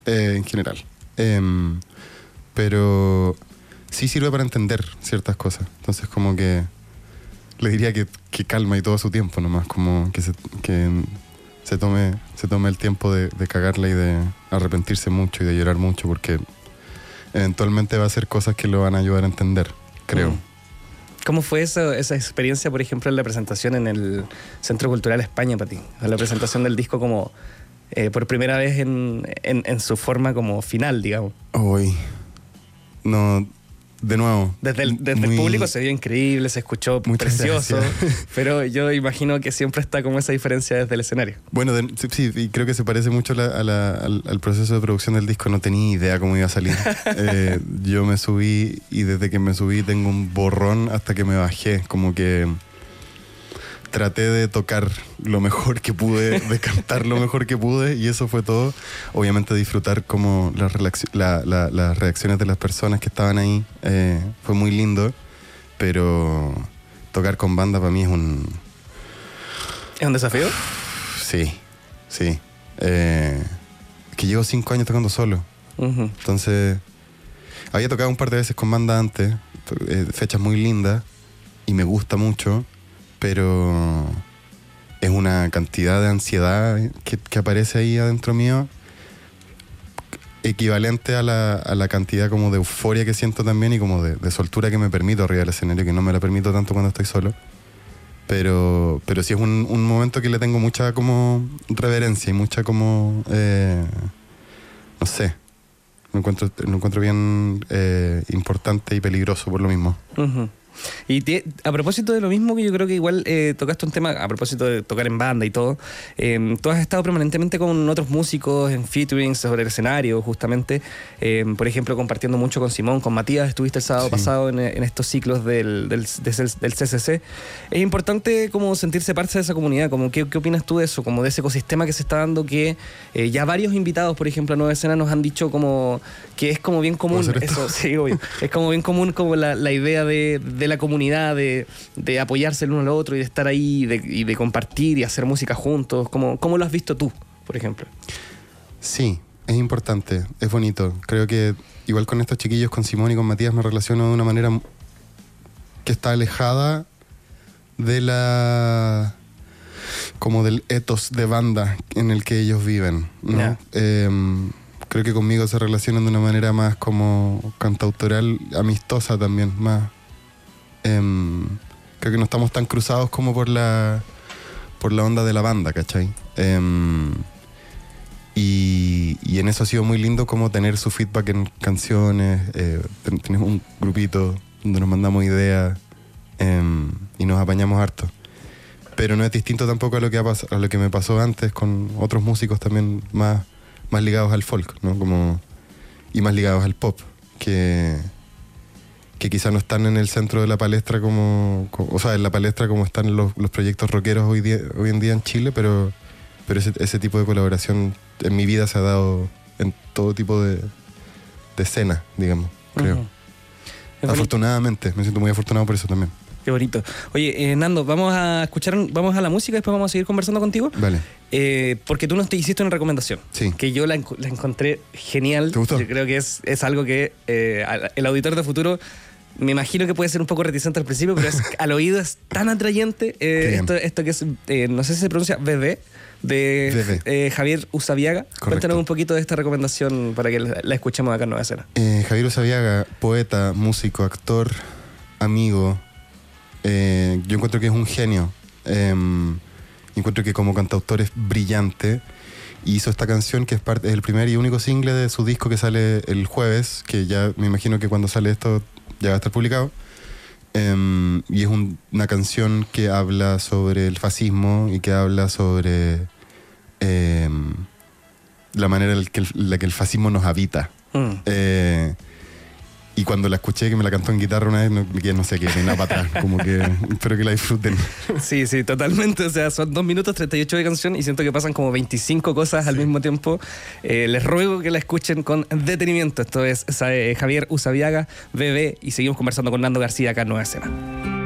en general. Pero sí sirve para entender ciertas cosas. Entonces como que le diría que calma y todo a su tiempo nomás, como que se tome el tiempo de cagarla y de arrepentirse mucho y de llorar mucho, porque eventualmente va a hacer cosas que lo van a ayudar a entender, creo. ¿Cómo fue esa experiencia, por ejemplo, en la presentación en el Centro Cultural España para ti? La presentación del disco como por primera vez en su forma como final, digamos. Hoy, no, de nuevo. Desde el público se vio increíble, se escuchó precioso, pero yo imagino que siempre está como esa diferencia desde el escenario. Bueno, sí, y creo que se parece mucho al proceso de producción del disco. No tenía idea cómo iba a salir. Yo me subí y desde que me subí tengo un borrón hasta que me bajé. Como que traté de tocar lo mejor que pude, de cantar lo mejor que pude, y eso fue todo. Obviamente disfrutar como las reacciones de las personas que estaban ahí. Fue muy lindo, pero tocar con banda para mí es un... ¿Es un desafío? Sí. Que llevo 5 años tocando solo. Entonces, había tocado un par de veces con banda antes, fechas muy lindas, y me gusta mucho, pero es una cantidad de ansiedad que aparece ahí adentro mío, equivalente a la cantidad como de euforia que siento también, y como de soltura que me permito arriba del escenario, que no me la permito tanto cuando estoy solo. Pero sí es un momento que le tengo mucha como reverencia y mucha como... no sé. Lo encuentro bien importante y peligroso por lo mismo. Y a propósito de lo mismo, que yo creo que igual tocaste un tema, a propósito de tocar en banda y todo, tú has estado permanentemente con otros músicos en featuring sobre el escenario, justamente, por ejemplo, compartiendo mucho con Simón, con Matías, estuviste el sábado pasado en estos ciclos del CCC. Es importante como sentirse parte de esa comunidad, como ¿qué opinas tú de eso, como de ese ecosistema que se está dando, que ya varios invitados, por ejemplo, a Nueva Escena nos han dicho como que es como bien común eso, sí, obvio, es como bien común como la idea de la comunidad, de apoyarse el uno al otro y de estar ahí y de compartir y hacer música juntos. ¿Cómo lo has visto tú, por ejemplo? Sí, es importante, es bonito. Creo que igual con estos chiquillos, con Simón y con Matías, me relaciono de una manera que está alejada de como del ethos de banda en el que ellos viven, ¿no? Creo que conmigo se relacionan de una manera más como cantautoral, amistosa también, más... creo que no estamos tan cruzados como por la onda de la banda, ¿cachai? Y en eso ha sido muy lindo como tener su feedback en canciones. Tenemos un grupito donde nos mandamos ideas y nos apañamos harto. Pero no es distinto tampoco a lo que me pasó antes con otros músicos también más ligados al folk, ¿no? Y más ligados al pop, que quizás no están en el centro de la palestra o sea, en la palestra como están los proyectos rockeros hoy en día en Chile, pero ese tipo de colaboración en mi vida se ha dado en todo tipo de escena, digamos, creo. Afortunadamente, me siento muy afortunado por eso también. Qué bonito. Oye, Nando, vamos a la música y después vamos a seguir conversando contigo. Vale. Porque tú nos te hiciste una recomendación. Sí. Que yo la encontré genial. ¿Te gustó? Yo creo que es algo que el auditor de futuro, me imagino que puede ser un poco reticente al principio, pero al oído es tan atrayente. Esto que es, no sé si se pronuncia Bebé, de Javier Usabiaga. Correcto. Cuéntanos un poquito de esta recomendación para que la escuchemos acá en Nueva Escena. Javier Usabiaga, poeta, músico, actor, amigo. Yo encuentro que es un genio. Encuentro que como cantautor es brillante. Y hizo esta canción que es el primer y único single de su disco que sale el jueves, que ya me imagino que cuando sale esto ya va a estar publicado. Y es una canción que habla sobre el fascismo y que habla sobre la manera en la que el fascismo nos habita. Y cuando la escuché, que me la cantó en guitarra una vez, no sé qué, nada para atrás. Como que espero que la disfruten. Sí, totalmente. O sea, son 2 minutos 38 de canción y siento que pasan como 25 cosas al mismo tiempo. Les ruego que la escuchen con detenimiento. Esto es Javier Usabiaga, Bebé, y seguimos conversando con Nando García acá en Nueva Escena.